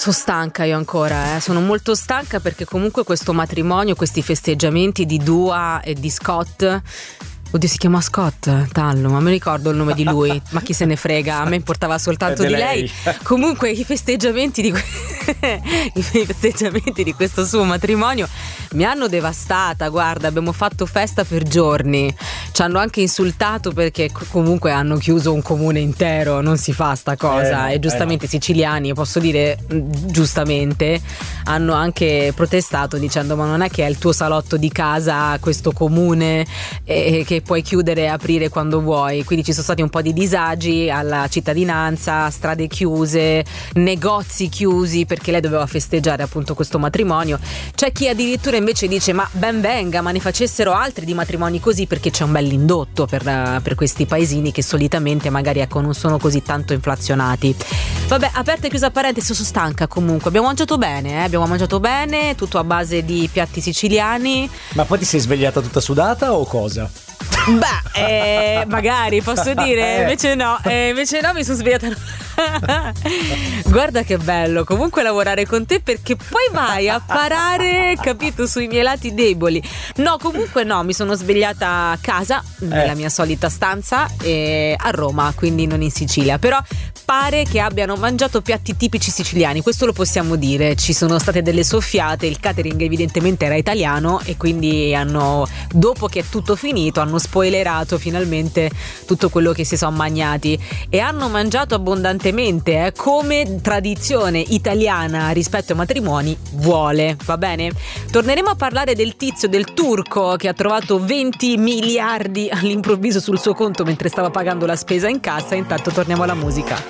Sono stanca io ancora, sono molto stanca perché comunque questo matrimonio, questi festeggiamenti di Dua e di Scott. Oddio, si chiama Scott Tallo, ma mi ricordo il nome di lui, ma chi se ne frega, a me importava soltanto di lei. Comunque i festeggiamenti di questo suo matrimonio mi hanno devastata, guarda, abbiamo fatto festa per giorni, ci hanno anche insultato perché comunque hanno chiuso un comune intero, non si fa sta cosa, e giustamente i siciliani, posso dire giustamente, hanno anche protestato dicendo ma non è che è il tuo salotto di casa questo comune che puoi chiudere e aprire quando vuoi, quindi ci sono stati un po' di disagi alla cittadinanza, strade chiuse, negozi chiusi perché lei doveva festeggiare appunto questo matrimonio. C'è chi addirittura invece dice ma ben venga, ma ne facessero altri di matrimoni così perché c'è un bel indotto per questi paesini che solitamente magari ecco non sono così tanto inflazionati. Vabbè, aperta e chiusa parentesi, sono stanca comunque, abbiamo mangiato bene, tutto a base di piatti siciliani. Ma poi ti sei svegliata tutta sudata o cosa? Beh, magari posso dire, invece no, mi sono svegliata. Guarda che bello comunque lavorare con te perché poi vai a parare, capito, sui miei lati deboli. No, comunque no, mi sono svegliata a casa, nella mia solita stanza, a Roma, quindi non in Sicilia, però pare che abbiano mangiato piatti tipici siciliani, questo lo possiamo dire, ci sono state delle soffiate, il catering evidentemente era italiano e quindi hanno, dopo che è tutto finito, hanno spoilerato finalmente tutto quello che si sono mangiati e hanno mangiato abbondantemente, come tradizione italiana rispetto ai matrimoni vuole, va bene? Torneremo a parlare del tizio, del turco che ha trovato 20 miliardi all'improvviso sul suo conto mentre stava pagando la spesa in cassa. Intanto torniamo alla musica.